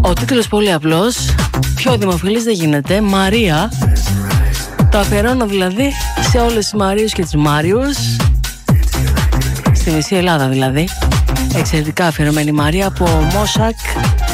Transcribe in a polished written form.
Ο τίτλος πολύ απλός, πιο δημοφιλής δεν γίνεται. Μαρία. Το αφιερώνω δηλαδή σε όλες τις Μαρίες και τους Μάριους, στη μισή Ελλάδα δηλαδή. Εξαιρετικά αφιερωμένη Μαρία από Μόσακ